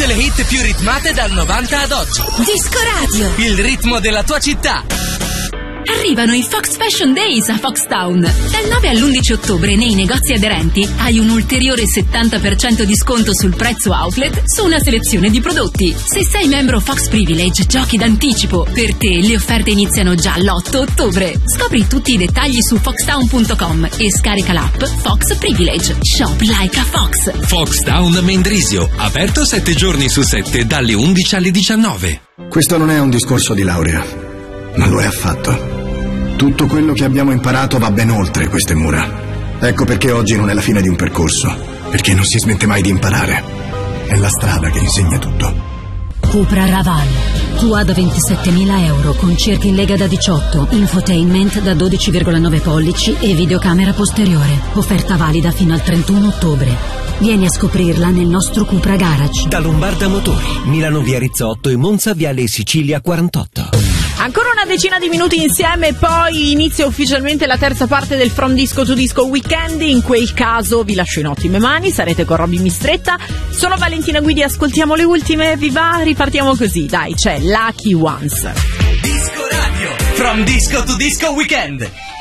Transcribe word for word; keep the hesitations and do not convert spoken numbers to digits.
Tutte le hit più ritmate dal novanta ad oggi. Disco Radio. Il ritmo della tua città. Arrivano i Fox Fashion Days a Foxtown. Dal nove all'undici ottobre nei negozi aderenti hai un ulteriore settanta per cento di sconto sul prezzo outlet su una selezione di prodotti. Se sei membro Fox Privilege, giochi d'anticipo. Per te le offerte iniziano già l'otto ottobre. Scopri tutti i dettagli su foxtown punto com e scarica l'app Fox Privilege. Shop like a Fox. Foxtown Mendrisio, aperto sette giorni su sette dalle undici alle diciannove. Questo non è un discorso di laurea, ma lo è affatto. Tutto quello che abbiamo imparato va ben oltre queste mura. Ecco perché oggi non è la fine di un percorso, perché non si smette mai di imparare. È la strada che insegna tutto. Cupra Raval, Tua da ventisettemila euro con cerchi in lega da diciotto, infotainment da dodici virgola nove pollici e videocamera posteriore. Offerta valida fino al trentuno ottobre. Vieni a scoprirla nel nostro Cupra Garage. Da Lombarda Motori, Milano via Rizzotto e Monza viale Sicilia quarantotto. Ancora una decina di minuti insieme, poi inizia ufficialmente la terza parte del From Disco to Disco Weekend. In quel caso vi lascio in ottime mani, sarete con Robby Mistretta. Sono Valentina Guidi, ascoltiamo le ultime, vi va? Ripartiamo così, dai, c'è Lucky Ones. Disco Radio. From Disco to Disco Weekend.